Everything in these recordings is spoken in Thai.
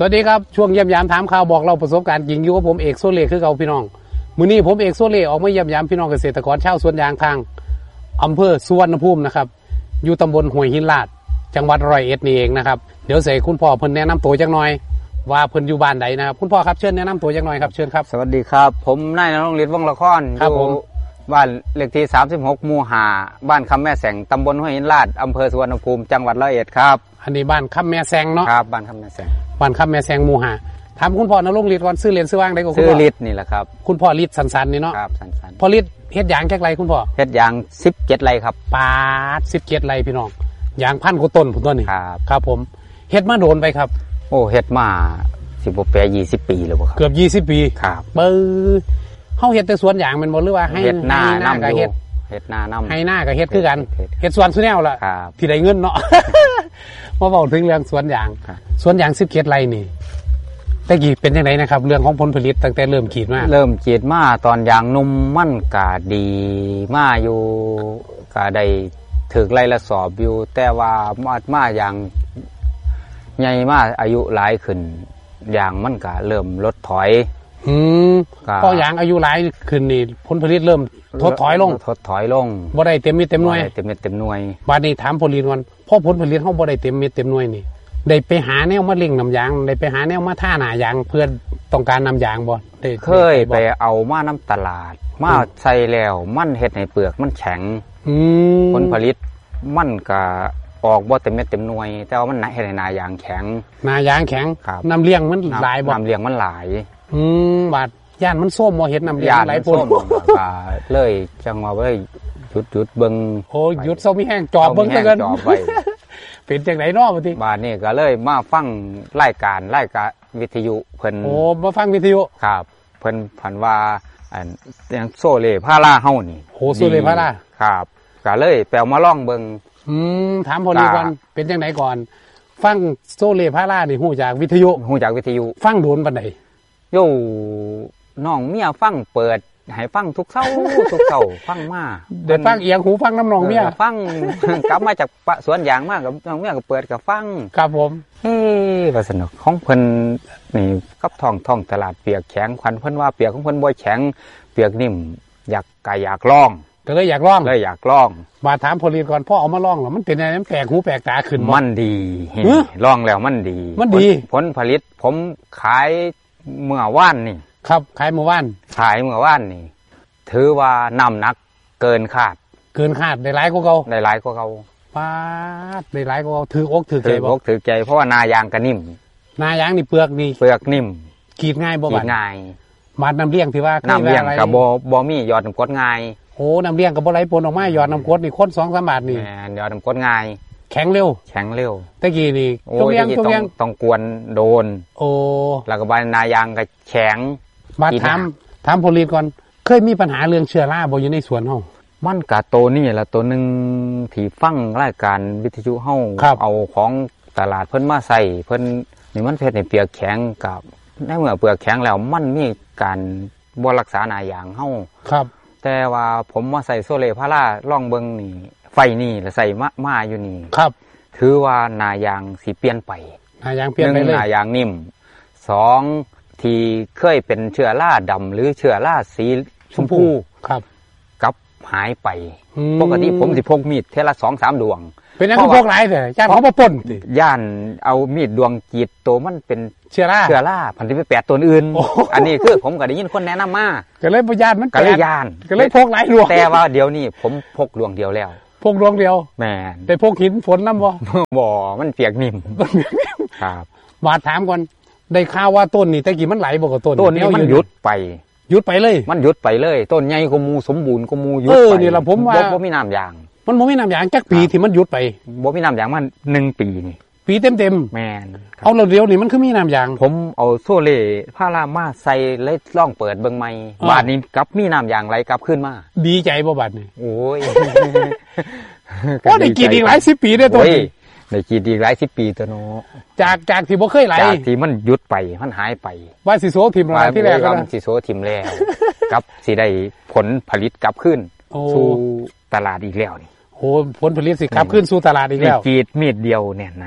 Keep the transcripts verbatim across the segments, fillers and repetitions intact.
วัสดีครับช่วงเยี่ยมยามถามข่าวบอกเราประสบการณ์จริงอยู่กับผมเอกโซเล่คือเก่าพี่น้องมื้อนี้ผมเอกโซเล่ออกมาเยี่ยมยามพี่น้องเกษตรกรชาวสวนยางทางอำเภอสุวรรณภูมินะครับอยู่ตำบลห้วยหินลาดจังหวัดร้อยเอ็ดนี่เองนะครับเดี๋ยวเสกคุณพ่อเพิ่นแนะนำตัวจักหน่อยว่าเพิ่นอยู่บ้านใดนะครับคุณพ่อครับเชิญแนะนำตัวจักหน่อยครับเชิญครับสวัสดีครับผมนายณรงค์ฤทธิ์วงศ์ละครอยู่บ้านเลขที่สามสิบหกหมู่ห้าบ้านคำแม่แสงตำบลห้วยหินลาดอำเภอสุวรรณภูมิจังหวัดร้อยเอ็ดครับอันนี้บ้านคำแม่แสงเนาะครับบ้านคำแม่แสงบ้านคำแม่แสงหมู่ห้าถามคุณพ่อณรงค์ฤทธิ์ก่อนซื้อเรียนซื้อว่างได้ก็คุณพ่อซื้อฤทธิ์นี่แหละครับคุณพ่อฤทธิ์สันๆนี่เนาะครับสันๆพ่อฤทธิ์เฮ็ดยางแค่ไรคุณพ่อเฮ็ดยางสิบเจ็ดไร่ครับปาดสิบเจ็ดไร่พี่น้องยางพันกว่าต้นผมต้นนี่ครับครับผมเฮ็ดมาโดนไปครับโอ้เฮ็ดมาสิบแปดยี่สิบปีแล้วบ่ครับเกือบยี่สิบปีครับเบอร์เฮาเฮ็ดแต่สวนยางแม่นบ่หรือว่าให้เฮ็ดหน้าน้ำก็เฮ็ดเฮ็ดหน้าน้ำให้หน้าก็เฮ็ดคือกันเฮ็ดสวนซุแนวล่ะที่ได้เงินเนาะมาเว้าถึงเรื่องสวนยางสวนยางสิบเจ็ดไร่นี่แต่กี่เป็นจังไดนะครับเรื่องของผลผลิตตั้งแต่เริ่มกรีดมาเริ่มกรีดมาตอนยางนุ่มมันก็ดีมาอยู่ก็ได้ถึกไร่ละสอบอยู่แต่ว่ามามาอย่างใหญ่มาอายุหลายขึ้นยางมันก็เริ่มลดถอยอืมพอยางอายุหลายขึ้นนี่ผลผลิตเริ่มทดถอยลงทดถอยลงบ่ได้เต็มเม็ดเต็มหน่วยเต็มเม็ดเต็มหน่วยบัดนี้ถามผลผลิตก่อนพอผลผลิตเฮาบ่ได้เต็มเม็ดเต็มหน่วยนี่ได้ไปหาแนวมาเล่งน้ำยางได้ไปหาแนวมาท่าหน้ายางเพื่อต้องการน้ำยางบ่ได้เคยไปเอามาน้ำตลาดมาใส่แล้วมันเฮ็ดให้เปลือกมันแข็งอืมผลผลิตมันก็ออกบ่เต็มเม็ดเต็มหน่วยแต่ว่ามันเฮ็ดให้หน้ายางแข็งหน้ายางแข็งน้ำเลี้ยงมันหลายบ่น้ำเลี้ยงมันหลายอืมบาดย่านมันส้มบ่เฮ็ดน้ำเลี้ยงหลายพุ่นก็เลยจังว่าเว้ยหยุดๆเบิ่งโอ้หยุดเซามีแห้งจอบเบิ่งซะเกินจอบไว้เป็นจังได๋น้อบัดนี้บาดนี้ก็เลยมาฟังรายการรายการวิทยุเพิ่นโอ้มาฟังวิทยุครับเพิ่นผันว่าอันอย่างโซเล่พาราเฮานี่โหโซเล่พาราครับก็เลยไปเอามาลองเบิ่งอืมถามพอดีก่อนเป็นจังได๋ก่อนฟังโซเล่พารานี่ฮู้จากวิทยุฮู้จากวิทยุฟังโดนปานใดโยน้องเมียฟังเปิดให้ฟังทุกเช้าทุกเช้าฟังมาเดี๋ยวฟังเอียงหูฟังน้ำน้องเมียฟังกลับมาจากสวนยางมากับน้องเมียก็เปิดก็ฟังครับผมเฮ้ว่าสนุกของเพิ่นนี่กับท้องท้องตลาดเปียกแข็งควันเพิ่นว่าเปียกของเพิ่นบ่แข็งเปียกนิ่มอยากก็อยากลองก็เลยอยากลองเลยอยากลองมาถามผลผลิตก่อนพ่อเอามาลองแล้วมันเป็นยังไงมันแปลกหูแปลกตาขึ้นมันดีลองแล้วมันดีมันดีผลผลิตผมขายเมื่อวานนี่ครับขายเมื่อวานขายเมื่อวานนี่ถือว่าน้ำหนักเกินคาดเกินคาดได้หลายกว่าเก่าได้หลายกว่าเก่าป้าดได้หลายกว่าเก่าถืออกถือใจบ่ถืออกถือใจเพราะว่านายางก็นิ่มนายางนี่เปลือกนี่เปลือกนิ่มกรีดง่ายบ่กรีดง่ายมาน้ำเลี้ยงที่ว่าน้ำเลี้ยงก็บ่บ่มีหยอดน้ำกรดง่ายโอ้น้ำเลี้ยงก็บ่ไหลปนออกมาหยอดน้ำกรดนี่คน สองสาม บาทนี่แม่นหยอดน้ำกรดง่ายแข็งเร็วแข็งเร็วตะกี้นี่ต้องเลี้ยงต้องเลี้ยงต้องกวนโดนโอ้แล้วก็ใบนายางก็แข็งมาถามถามผลผลิตก่อนเคยมีปัญหาเรื่องเชื้อราบ่อยู่ในสวนเฮามันกะโตนี่ละตัวนึงที่ฟังรายการวิทยุเฮาเอาของตลาดเพิ่นมาใส่เพิ่นนี่มันเฮ็ดให้เปลือกแข็งกับในเมื่อเปลือกแข็งแล้วมันมีการบ่รักษาหน้ายางเฮาครับแต่ว่าผมมาใส่โซเล่พาราลองเบิ่งนี่ไฟนี่แล้วใส่มามาอยู่นี่ครับถือว่าหน้ายางสิเปลี่ยนไปหน้ายางเปลี่ยนไปเลยหน้ายางนิ่มสองที่เคยเป็นเชื้อราดำหรือเชื้อราสีชมพูครับกับหายไปปกติผมสิพกมีดเทละสองสามดวงเป็นนั่นก็พกหลายเลยย่านเขามาป่นย่านเอามีดดวงกีดโตมันเป็นเชื้อราเชื้อราพันธุ์ไปแปดตัวอื่นอันนี้คือผมก็ได้ยินคนแนะนำมาก็เลยพยานมันก็เลยย่านก็เลยพกหลายดวงแต่ว่าเดี๋ยวนี้ผมพกดวงเดียวแล้วพกดวงเดียวแม่แต่พกหินฝนน้ำบ่บ่มันเปียกนิ่มครับมาถามก่อนได้ข่าวว่าต้นนี่แต่กี้มันไหลบ่กับต้นต้นนี้มันหยุดไปหยุดไปเลยมันหยุดไปเลยต้นใหญ่กว่ามูสมบูรณ์กว่ามูหยุดไปเออนี่ล่ะผมว่าบ่มีน้ำยางมันบ่มีน้ำยางจักปีที่มันหยุดไปบ่มีน้ำยางมันหนึ่งปีนี่ปีเต็มๆแม่นเอาเราเดียวนี่มันคือมีน้ำยางผมเอาโซเล่พารามาใส่เลยลองเปิดเบิ่งใหม่บาดนี้กลับมีน้ำยางไหลกลับขึ้นมาดีใจบ่บาดนี้โอ้ยก็ได้กินอีกหลายสิบปีได้ตัวนี้ได้กินอีกหลายสิบปีตัวเนาะจากจากที่บ่เคยไหลจากที่มันหยุดไปมันหายไปว่าสิโซทิมแล้วที่แรกก็สิโซทิมแล้วกับสิได้ผลผลิตกลับขึ้นสู่ตลาดอีกแล้วนี่โหผลผลิตสิกลับขึ้นสู่ตลาดอีกแล้วกีดมีดเดียวเนี่ยนั่น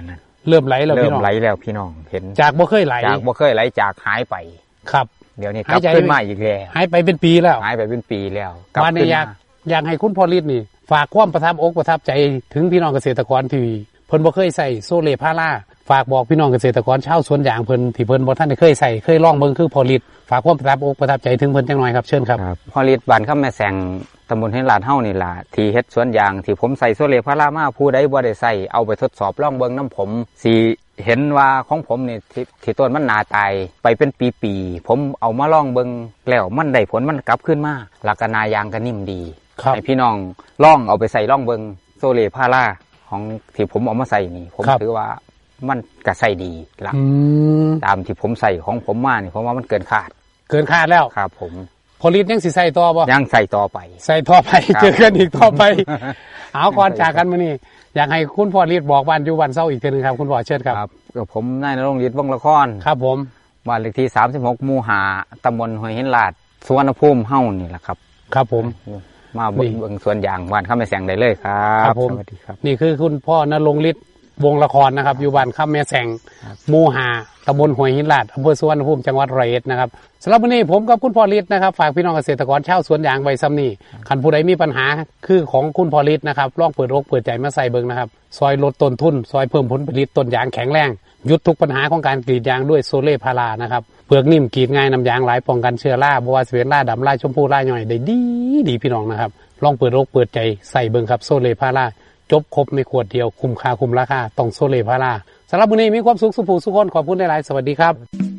เริ่มไหลแล้วเริ่พี่มน้องไหลแล้วพี่น้องเห็นจากบ่เคยไหลจากบ่เคยไหลจากหายไปครับเดี๋ยวนี้กหาลัยบใจขึ้นมาอีกแล้วหายไปเป็นปีแล้วหายไปเป็นปีแล้วกลับวันขึ้นี้นอยากมาอยากให้คุณพอลิศนี่ ฝากความประทับอกประทับใจถึงพี่น้องเกษตรกรที่เพิ่นบ่เคยใส่โซเลพาราฝากบอกพี่น้องเกษตรกรชาวสวนยางเพิ่นที่เพิ่นบ่ทันได้เคยใส่เคยลองเบิ่งคือพอลิศฝากความประทับอกประทับใจถึงเพิ่นจังหน่อยครับเชิญครับครับพอลิดบ้านข้ามแม่แสงตำบลเฮนลาดเฮานี่ล่ะที่เฮ็ดสวนยางที่ผมใส่โซเลพารามาผู้ใดบ่ได้ใส่เอาไปทดสอบลองเบิ่งน้ำผมสิเห็นว่าของผมนี่ที่ที่ต้นมันหนาตายไปเป็นปีๆผมเอามาลองเบิ่งแล้วมันได้ผลมันกลับขึ้นมาแล้วก็นายางก็นิ่มดีครับให้พี่น้องลองเอาไปใส่ลองเบิ่งโซเลพาราของที่ผมเอามาใส่นี่ผมครับถือว่ามันก็ใส่ดีละอืมตามที่ผมใส่ของผมมานี่ผมว่ามันเกินคาดเกินคาดแล้วครับผมพอลิศยังสิใส่ต่อบ่ยังใส่ต่อไปใส่ต่อไปครับเจอกันอีกต่อไป เอาก่อนจากกันมื้อนี้อยากให้คุณพ่อลิศบอกบ้านอยู่บ้านเซาอีกทีนึงครับคุณพ่อเชิญครับครับกับผมนายนรงค์ฤทธิ์วงศ์ละครครับผมบ้านเลขที่สามสิบหกหมู่ห้าตำบลห้วยหินลาดสุวรรณภูมิเฮ้านี่แหละครับครับผมมาเบิ่งนี่เบิ่งสวนยางบ้านข้ามแม่แสงได้เลยครัครับ บผมสวัสดีครับนี่คือคุณพ่อนรงค์ฤทธิ์วงละครนะครับอยู่บ้านข้ามแม่แสงหมู่ห้าตำบลห้วยหินลาดอำเภอสุวรรณภูมิจังหวัดร้อยเอ็ดนะครับสำหรับวันนี้ผมกับคุณพ่อฤทธิ์นะครับฝากพี่น้องเกษตรกรชาวสวนยางไว้ซ้ำนี่คันผู้ใดมีปัญหาคือของคุณพ่อฤทธิ์นะครับลองเปิดอกเปิดใจมาใส่เบิ่งนะครับซอยลดต้นทุนซอยเพิ่มผลผลิตต้นยางแข็งแรงหยุดทุกปัญหาของการกรีดยางด้วยโซเล่พารานะครับเปลือกนิ่มกรีดง่ายน้ำยางไหลป้องกันเชื้อราบ่ว่าสิเป็นราดำราชมพูราย่อยได้ดีดีพี่น้องนะครับลองเปิดอกเปิดใจใส่เบิ่งครับโซเล่พาราจบครบในขวดเดียวคุ้มค่าคุ้มราคาต้องโซเล่พาราสำหรับวันนี้มีความสุขสุขสุขคนขอบคุณหลายๆสวัสดีครับ